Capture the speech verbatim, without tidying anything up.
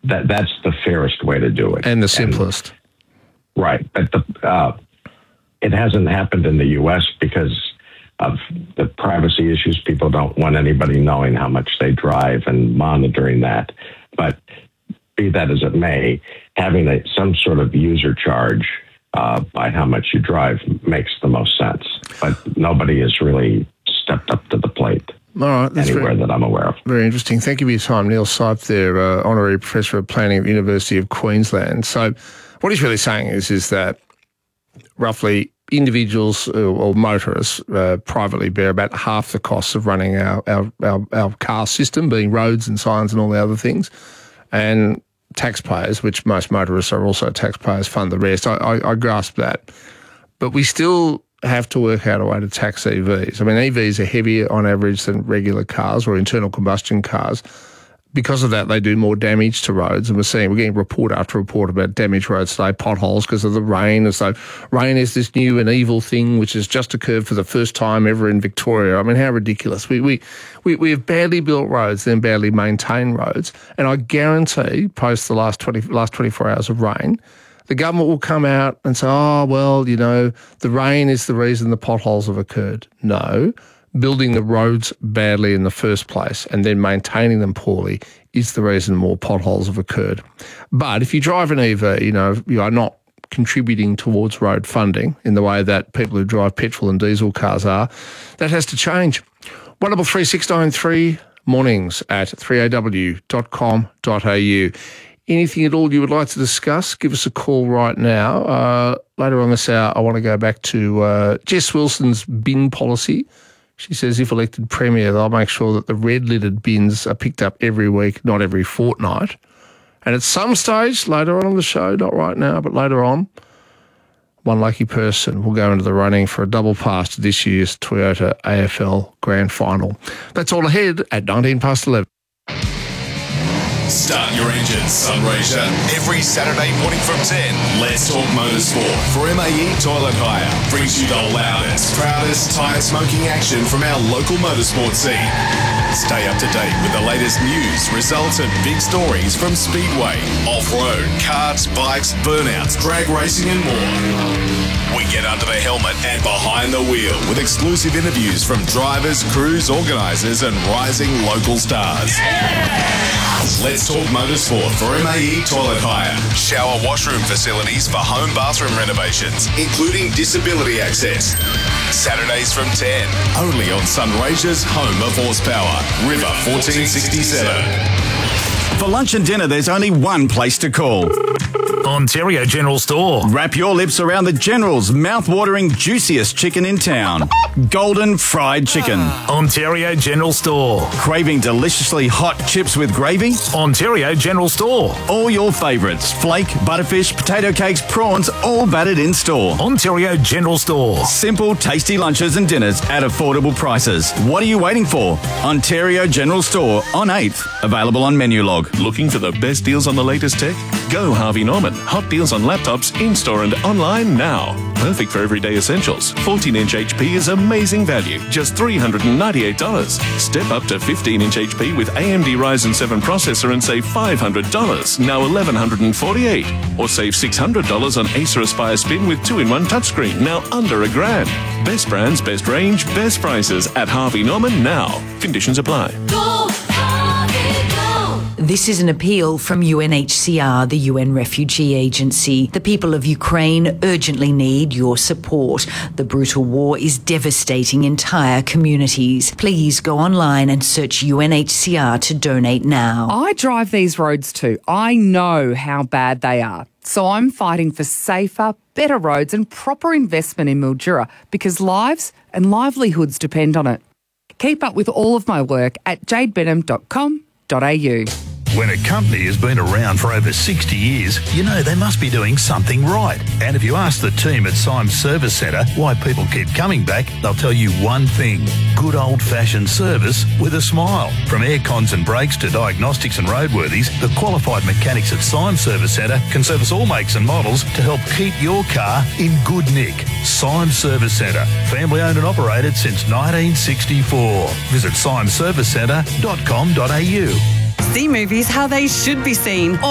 that that's the fairest way to do it. And the simplest. And, right. But the, uh, it hasn't happened in the U S because of the privacy issues. People don't want anybody knowing how much they drive and monitoring that. But be that as it may, having a, some sort of user charge uh, by how much you drive makes the most sense. But nobody has really stepped up to the plate. All right, that's anywhere very, that I'm aware of. Very interesting. Thank you for your time. Neil Sipe there, uh, Honorary Professor of Planning at the University of Queensland. So what he's really saying is, is that roughly individuals or motorists uh, privately bear about half the costs of running our, our, our, our car system, being roads and signs and all the other things. And taxpayers, which most motorists are also taxpayers, fund the rest. I, I, I grasp that. But we still have to work out a way to tax E Vs. I mean, E Vs are heavier on average than regular cars or internal combustion cars. Because of that, they do more damage to roads. And we're seeing, we're getting report after report about damaged roads today, potholes because of the rain. As though rain is this new and evil thing which has just occurred for the first time ever in Victoria. I mean, how ridiculous. We we we, we have badly built roads, then badly maintained roads. And I guarantee, post the last twenty last twenty-four hours of rain, the government will come out and say, oh, well, you know, the rain is the reason the potholes have occurred. No. Building the roads badly in the first place and then maintaining them poorly is the reason more potholes have occurred. But if you drive an E V, you know, you are not contributing towards road funding in the way that people who drive petrol and diesel cars are. That has to change. one three three six nine three mornings at three a w dot com dot a u. Anything at all you would like to discuss, give us a call right now. Uh, later on this hour, I want to go back to uh, Jess Wilson's bin policy. She says if elected Premier, they'll make sure that the red-lidded bins are picked up every week, not every fortnight. And at some stage, later on in the show, not right now, but later on, one lucky person will go into the running for a double pass to this year's Toyota A F L Grand Final. That's all ahead at nineteen past eleven. Start your engines, Sunraysia. Every Saturday morning from ten, Let's Talk Motorsport for M A E Toilet Hire. Brings you the loudest, proudest tyre smoking action from our local motorsport scene. Stay up to date with the latest news, results and big stories from Speedway, off-road, karts, bikes, burnouts, drag racing and more. We get under the helmet and behind the wheel with exclusive interviews from drivers, crews, organisers and rising local stars. Yeah! Let's Talk Motorsport for M A E Toilet Hire. Shower washroom facilities for home bathroom renovations, including disability access. Saturdays from ten, only on Sunraysia's home of horsepower, River fourteen sixty-seven. For lunch and dinner, there's only one place to call. Ontario General Store. Wrap your lips around the General's mouth-watering, juiciest chicken in town. Golden fried chicken. Ontario General Store. Craving deliciously hot chips with gravy? Ontario General Store. All your favourites. Flake, butterfish, potato cakes, prawns, all battered in store. Ontario General Store. Simple, tasty lunches and dinners at affordable prices. What are you waiting for? Ontario General Store on eighth. Available on Menulog. Looking for the best deals on the latest tech? Go Harvey Norman. Hot deals on laptops in-store and online now. Perfect for everyday essentials. fourteen inch H P is amazing value, just three hundred ninety-eight dollars. Step up to fifteen inch H P with A M D Ryzen seven processor and save five hundred dollars, now eleven forty-eight dollars. Or save six hundred dollars on Acer Aspire Spin with two in one touchscreen, now under a grand. Best brands, best range, best prices at Harvey Norman now. Conditions apply. Go, Harvey, go. This is an appeal from U N H C R, the U N Refugee Agency. The people of Ukraine urgently need your support. The brutal war is devastating entire communities. Please go online and search U N H C R to donate now. I drive these roads too. I know how bad they are. So I'm fighting for safer, better roads and proper investment in Mildura because lives and livelihoods depend on it. Keep up with all of my work at jade benham dot com dot a u. When a company has been around for over sixty years, you know they must be doing something right. And if you ask the team at Symes Service Centre why people keep coming back, they'll tell you one thing: good old-fashioned service with a smile. From air cons and brakes to diagnostics and roadworthies, the qualified mechanics at Symes Service Centre can service all makes and models to help keep your car in good nick. Symes Service Centre, family owned and operated since nineteen sixty-four. Visit symes service centre dot com dot a u. See movies how they should be seen.